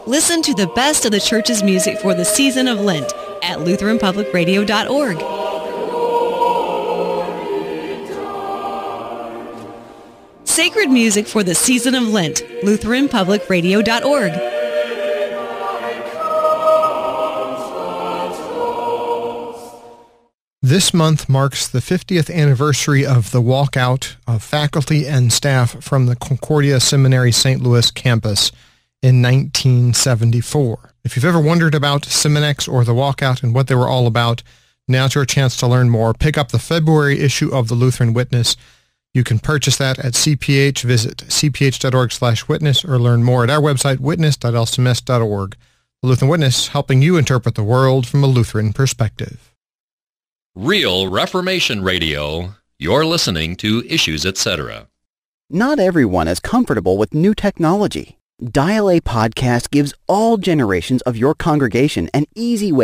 Listen to the best of the church's music for the season of Lent at LutheranPublicRadio.org. Sacred music for the season of Lent, LutheranPublicRadio.org. This month marks the 50th anniversary of the walkout of faculty and staff from the Concordia Seminary St. Louis campus in 1974. If you've ever wondered about Seminex or the walkout and what they were all about, now's your chance to learn more. Pick up the February issue of the Lutheran Witness. You can purchase that at CPH. Visit cph.org/witness or learn more at our website, witness.lcms.org. The Lutheran Witness, helping you interpret the world from a Lutheran perspective. Real Reformation Radio. You're listening to Issues, Etc. Not everyone is comfortable with new technology. Dial A Podcast gives all generations of your congregation an easy way